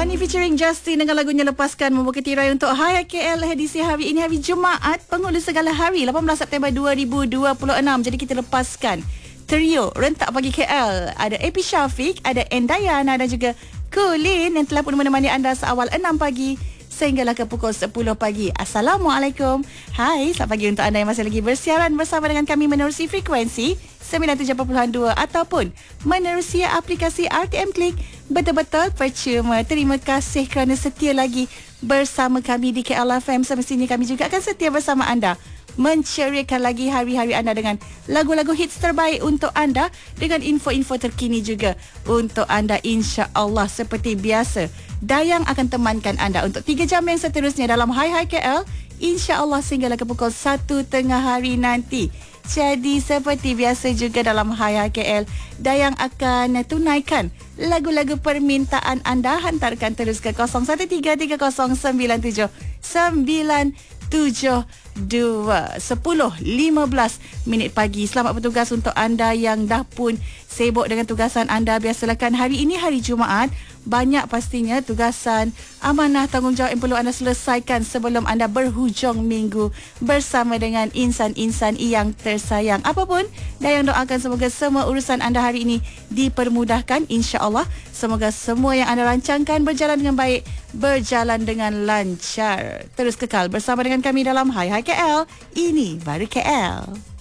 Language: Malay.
Wani featuring Justin dengan lagunya Lepaskan membuka tirai untuk Hai KL edisi hari ini, hari Jumaat, penghulu segala hari 18 September 2026. Jadi kita lepaskan trio rentak pagi KL. Ada AP Syafiq, ada Endayana dan juga Kulin yang telah pun menemani anda seawal 6 pagi sehinggalah ke pukul 10 pagi. Assalamualaikum. Hai, selamat pagi untuk anda yang masih lagi bersiaran bersama dengan kami menerusi frekuensi 97.2 ataupun menerusi aplikasi RTM Klik. Betul-betul percuma. Terima kasih kerana setia lagi bersama kami di KL FM. Semestinya kami juga akan setia bersama anda, menceriakan lagi hari-hari anda dengan lagu-lagu hits terbaik untuk anda, dengan info-info terkini juga untuk anda, insya-Allah. Seperti biasa, Dayang akan temankan anda untuk 3 jam yang seterusnya dalam Hai Hai KL, insya-Allah sehinggalah ke pukul 1 tengah hari nanti. Jadi seperti biasa juga dalam Hai Hai KL, Dayang akan tunaikan lagu-lagu permintaan anda. Hantarkan terus ke 0133097972 10:15 pagi. Selamat bertugas untuk anda yang dah pun sibuk dengan tugasan anda. Biasalah kan hari ini hari Jumaat, banyak pastinya tugasan, amanah, tanggungjawab yang perlu anda selesaikan sebelum anda berhujung minggu bersama dengan insan-insan yang tersayang. Apapun, Dayang doakan semoga semua urusan anda hari ini dipermudahkan, insya-Allah. Semoga semua yang anda rancangkan berjalan dengan baik, berjalan dengan lancar. Terus kekal bersama dengan kami dalam Hai Hai KL. Ini baru KL.